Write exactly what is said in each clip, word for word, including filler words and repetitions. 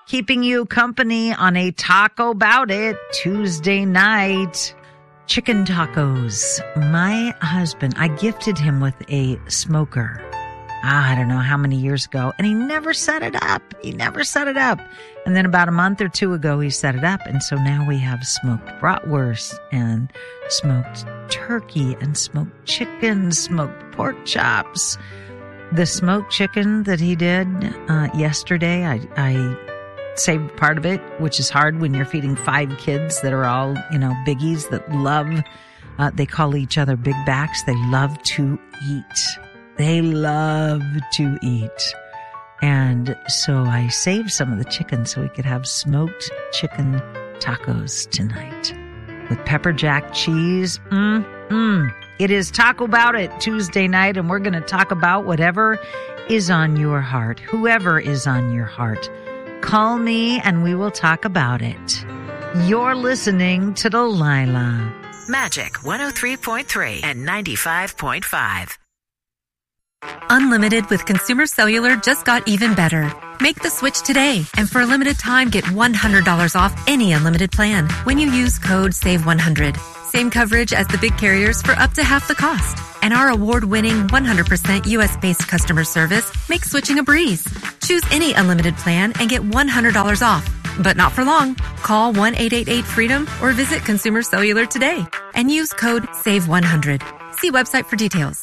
keeping you company on a Taco Bout It Tuesday night. Chicken tacos. My husband, I gifted him with a smoker. Ah, I don't know how many years ago, and he never set it up. He never set it up. And then about a month or two ago, he set it up. And so now we have smoked bratwurst and smoked turkey and smoked chicken, smoked pork chops. The smoked chicken that he did uh, yesterday, I, I saved part of it, which is hard when you're feeding five kids that are all, you know, biggies that love, uh, they call each other big backs. They love to eat. They love to eat. And so I saved some of the chicken so we could have smoked chicken tacos tonight with pepper jack cheese. Mm, mm. It is Taco Bout It Tuesday night, and we're going to talk about whatever is on your heart, whoever is on your heart. Call me and we will talk about it. You're listening to Delilah. Magic one oh three point three and ninety-five point five. Unlimited with Consumer Cellular just got even better. Make the switch today, and for a limited time, get one hundred dollars off any unlimited plan when you use code save one hundred. Same coverage as the big carriers for up to half the cost. And our award-winning one hundred percent U S-based customer service makes switching a breeze. Choose any unlimited plan and get one hundred dollars off. But not for long. Call one eight eight eight freedom or visit Consumer Cellular today and use code save one hundred. See website for details.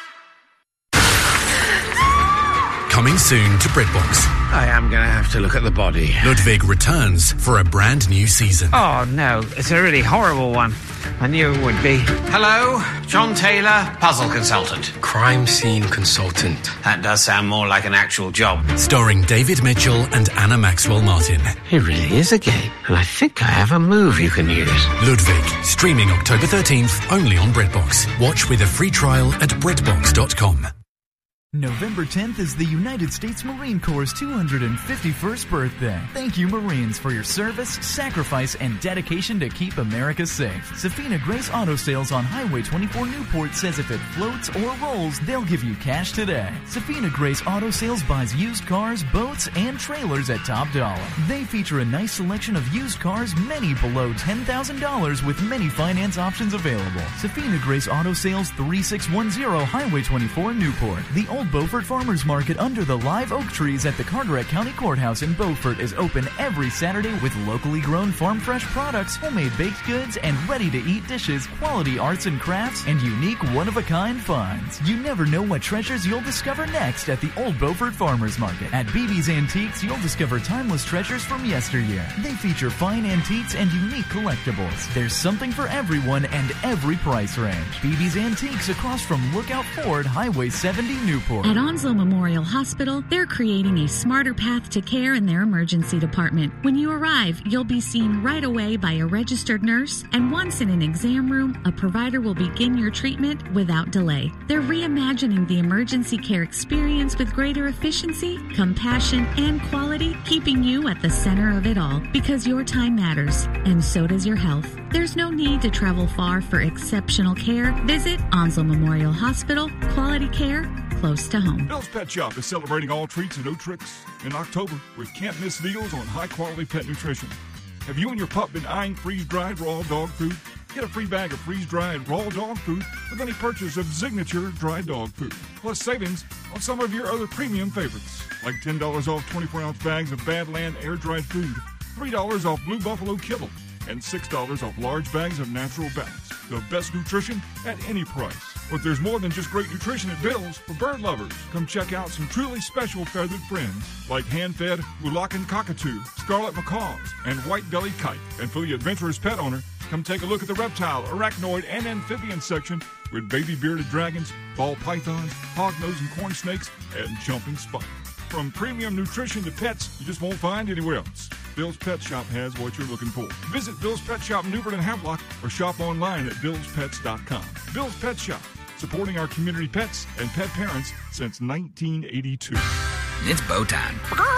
Coming soon to BritBox. I am going to have to look at the body. Ludwig returns for a brand new season. Oh, no. It's a really horrible one. I knew it would be. Hello, John Taylor, puzzle consultant. Crime scene consultant. That does sound more like an actual job. Starring David Mitchell and Anna Maxwell Martin. It really is a game, and I think I have a move you can use. Ludwig, streaming October thirteenth, only on BritBox. Watch with a free trial at britbox dot com. November tenth is the United States Marine Corps' two hundred fifty-first birthday. Thank you, Marines, for your service, sacrifice, and dedication to keep America safe. Safina Grace Auto Sales on Highway twenty-four Newport says if it floats or rolls, they'll give you cash today. Safina Grace Auto Sales buys used cars, boats, and trailers at top dollar. They feature a nice selection of used cars, many below ten thousand dollars, with many finance options available. Safina Grace Auto Sales, thirty-six ten Highway twenty-four Newport. The Old Beaufort Farmers Market under the live oak trees at the Carteret County Courthouse in Beaufort is open every Saturday with locally grown farm fresh products, homemade baked goods, and ready-to-eat dishes, quality arts and crafts, and unique one-of-a-kind finds. You never know what treasures you'll discover next at the Old Beaufort Farmers Market. At B B's Antiques, you'll discover timeless treasures from yesteryear. They feature fine antiques and unique collectibles. There's something for everyone and every price range. B B's Antiques across from Lookout Ford, Highway seventy, Newport. At Onslow Memorial Hospital, they're creating a smarter path to care in their emergency department. When you arrive, you'll be seen right away by a registered nurse, and once in an exam room, a provider will begin your treatment without delay. They're reimagining the emergency care experience with greater efficiency, compassion, and quality, keeping you at the center of it all, because your time matters, and so does your health. There's no need to travel far for exceptional care. Visit Onslow Memorial Hospital. Quality care close to home. Bill's Pet Shop is celebrating all treats and no tricks in October with can't-miss deals on high-quality pet nutrition. Have you and your pup been eyeing freeze-dried raw dog food? Get a free bag of freeze-dried raw dog food with any purchase of Signature dry dog food, plus savings on some of your other premium favorites, like ten dollars off twenty-four ounce bags of Badland air-dried food, three dollars off Blue Buffalo kibble, and six dollars off large bags of Natural Balance. The best nutrition at any price. But there's more than just great nutrition at Bill's for bird lovers. Come check out some truly special feathered friends like hand-fed Mulakan cockatoo, scarlet macaws, and white-bellied kite. And for the adventurous pet owner, come take a look at the reptile, arachnoid, and amphibian section with baby bearded dragons, ball pythons, hognose and corn snakes, and jumping spiders. From premium nutrition to pets you just won't find anywhere else, Bill's Pet Shop has what you're looking for. Visit Bill's Pet Shop in Newport and Havelock or shop online at bills pets dot com. Bill's Pet Shop, supporting our community pets and pet parents since nineteen eighty-two. It's Bo time.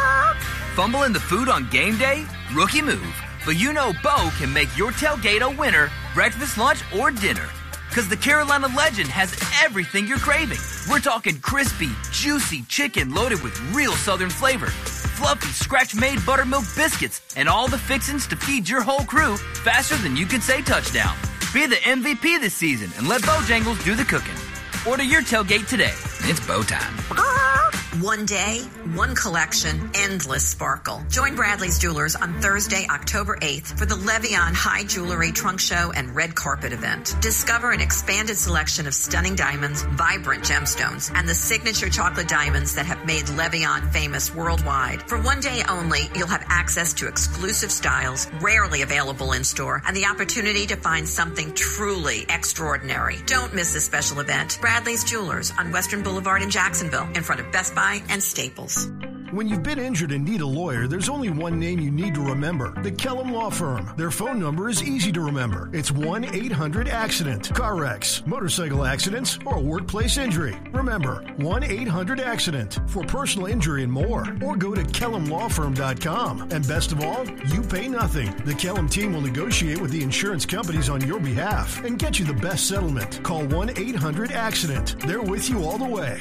Fumble in the food on game day? Rookie move. But you know Bo can make your tailgate a winner, breakfast, lunch, or dinner. Because the Carolina Legend has everything you're craving. We're talking crispy, juicy chicken loaded with real Southern flavor, fluffy scratch-made buttermilk biscuits, and all the fixins to feed your whole crew faster than you can say touchdown. Be the M V P this season and let Bojangles do the cooking. Order your tailgate today. It's Bo time. One day, one collection, endless sparkle. Join Bradley's Jewelers on Thursday, October eighth for the Levion High Jewelry Trunk Show and Red Carpet event. Discover an expanded selection of stunning diamonds, vibrant gemstones, and the signature chocolate diamonds that have made Levion famous worldwide. For one day only, you'll have access to exclusive styles, rarely available in-store, and the opportunity to find something truly extraordinary. Don't miss this special event. Bradley's Jewelers on Western Boulevard in Jacksonville, in front of Best Buy and Staples. When you've been injured and need a lawyer, there's only one name you need to remember. The Kellum Law Firm. Their phone number is easy to remember. It's one eight hundred accident. Car wrecks, motorcycle accidents, or workplace injury. Remember, one eight hundred accident for personal injury and more. Or go to kellum law firm dot com. And best of all, you pay nothing. The Kellum team will negotiate with the insurance companies on your behalf and get you the best settlement. Call one eight hundred accident. They're with you all the way.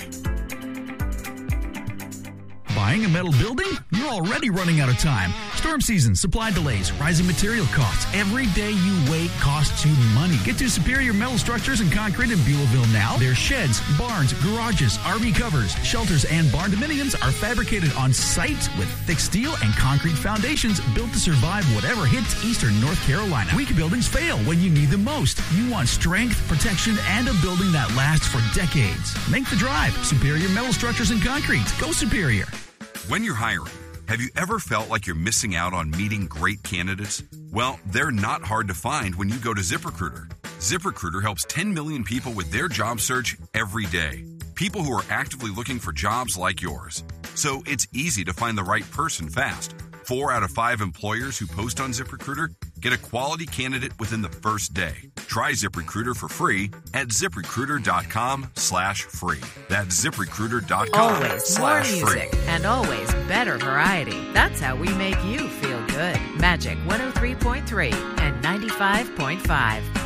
Buying a metal building? You're already running out of time. Storm season, supply delays, rising material costs. Every day you wait costs you money. Get to Superior Metal Structures and Concrete in Buellville now. Their sheds, barns, garages, R V covers, shelters, and barn dominiums are fabricated on site with thick steel and concrete foundations built to survive whatever hits eastern North Carolina. Weak buildings fail when you need them most. You want strength, protection, and a building that lasts for decades. Make the drive. Superior Metal Structures and Concrete. Go Superior. When you're hiring, have you ever felt like you're missing out on meeting great candidates? Well, they're not hard to find when you go to ZipRecruiter. ZipRecruiter helps ten million people with their job search every day. People who are actively looking for jobs like yours. So it's easy to find the right person fast. Four out of five employers who post on ZipRecruiter get a quality candidate within the first day. Try ZipRecruiter for free at ZipRecruiter.com slash free. That's ZipRecruiter.com Always more slash music free. and always better variety. That's how we make you feel good. Magic one oh three point three and ninety-five point five.